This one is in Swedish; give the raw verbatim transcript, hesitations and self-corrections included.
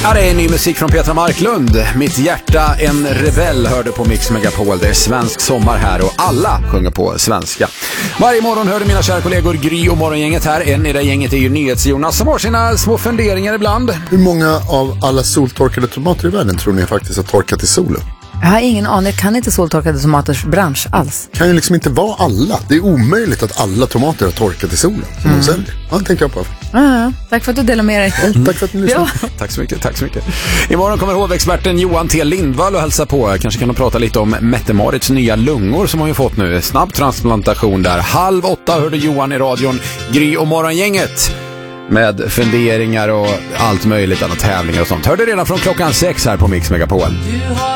Ja, det är ny musik från Petra Marklund. Mitt hjärta, en rebell, hörde på Mix Megapol. Det är svensk sommar här och alla sjunger på svenska. Varje morgon hörde mina kära kollegor Gry och Morgongänget här. En i det gänget är ju NyhetsJonas som har sina små funderingar ibland. Hur många av alla soltorkade tomater i världen tror ni faktiskt har torkat i solen? Jag har ingen aning, jag kan inte soltorkade tomaters bransch alls. Kan ju liksom inte vara alla. Det är omöjligt att alla tomater har torkat i solen som mm. de säljer. Ja, det tänker jag på. Ja, tack för att du delar med dig. Ja, tack för att ni lyssnar. Ja. Tack så mycket, tack så mycket. Imorgon kommer hovexperten Johan T. Lindvall och hälsa på. Kanske kan de prata lite om Mette-Marits nya lungor som hon ju fått nu. Snabb transplantation där. Halv åtta hörde Johan i radion. Gry och Morgongänget med funderingar och allt möjligt, alla tävlingar och sånt. Hörde redan från klockan sex här på Mix Megapol.